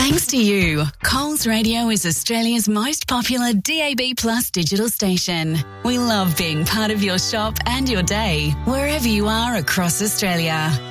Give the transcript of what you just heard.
Thanks to you, Coles Radio is Australia's most popular DAB Plus digital station. We love being part of your shop and your day, wherever you are across Australia.